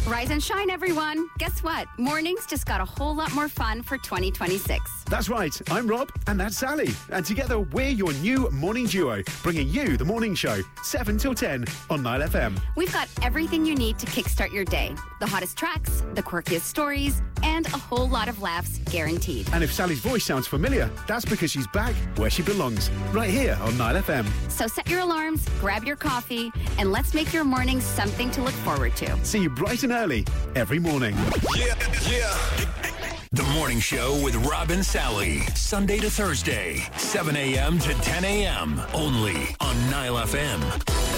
Rise and shine, everyone. Guess what? Mornings just got a whole lot more fun for 2026. That's right. I'm Rob, and that's Sally. And together, we're your new morning duo, bringing you the morning show, 7 till 10 on Nile FM. We've got everything you need to kickstart your day. The hottest tracks, the quirkiest stories, and a whole lot of laughs guaranteed. And if Sally's voice sounds familiar, that's because she's back where she belongs, right here on Nile FM. So set your alarms, grab your coffee, and let's make your morning something to look forward to. See you bright and early every morning. Yeah. The Morning Show with Rob and Sally. Sunday to Thursday, 7 a.m. to 10 a.m. Only on Nile FM.